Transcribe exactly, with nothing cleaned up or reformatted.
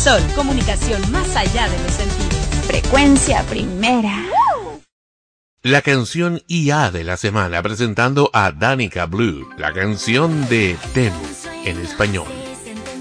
Sol, comunicación más allá de los sentidos. Frecuencia primera. La canción I A de la semana, presentando a Danica Blue, la canción de Temu en español.